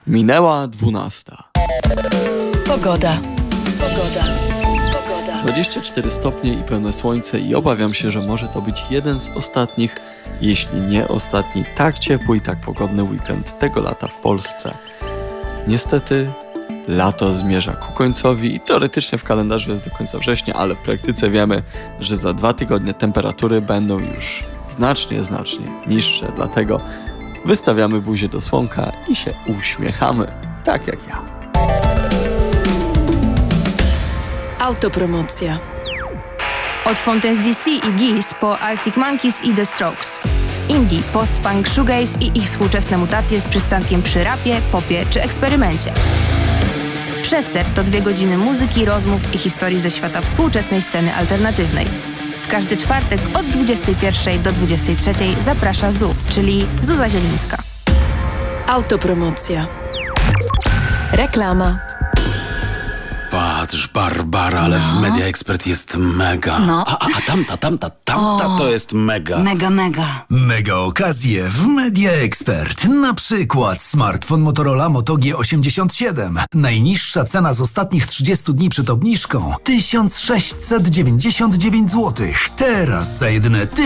Minęła 12. Pogoda. 24 stopnie i pełne słońce i obawiam się, że może to być jeden z ostatnich, jeśli nie ostatni, tak ciepły i tak pogodny weekend tego lata w Polsce. Niestety lato zmierza ku końcowi i teoretycznie w kalendarzu jest do końca września, ale w praktyce wiemy, że za 2 tygodnie temperatury będą już znacznie niższe, dlatego wystawiamy buzię do słonka i się uśmiechamy, tak jak ja. Autopromocja. Od Fontaine's DC i Geese po Arctic Monkeys i The Strokes. Indie, post-punk, shoegaze i ich współczesne mutacje z przystankiem przy rapie, popie czy eksperymencie. Przester to 2 godziny muzyki, rozmów i historii ze świata współczesnej sceny alternatywnej. W każdy czwartek od 21 do 23 zaprasza ZU, czyli Zuza Zielińska. Autopromocja. Reklama. Patrz, Barbara, ale w Media Expert jest mega. No. A tamta to jest mega. Mega. Mega okazje w Media Expert. Na przykład smartfon Motorola Moto G87. Najniższa cena z ostatnich 30 dni przed obniżką 1699 zł. Teraz za jedyne